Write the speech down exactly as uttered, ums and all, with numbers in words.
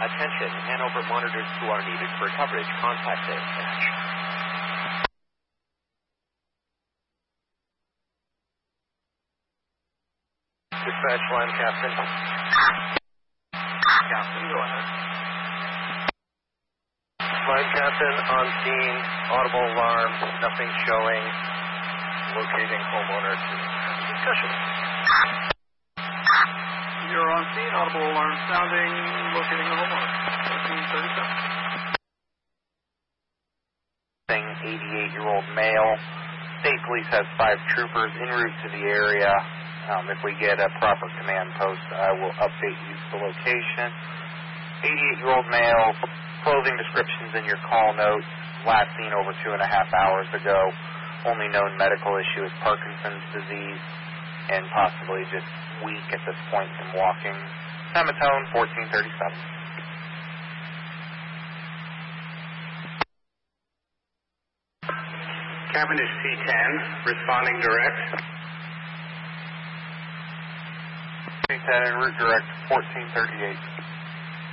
Attention, Hanover monitors who are needed for coverage. Contact dispatch. Dispatch line, Captain. Captain, go ahead. Line Captain, on scene, audible alarm, nothing showing, locating homeowner to discussion. You're on scene, audible alarm sounding, locating the homeowner. fourteen thirty-seven. eighty-eight-year-old male. State Police has five troopers en route to the area. Um, if we get a proper command post, I will update you the location. eighty-eight-year-old male, clothing descriptions in your call notes, last seen over two and a half hours ago. Only known medical issue is Parkinson's disease, and possibly just weak at this point from walking. Semitone, fourteen thirty-seven. Cavendish C ten, responding direct. C ten en route direct, fourteen thirty-eight.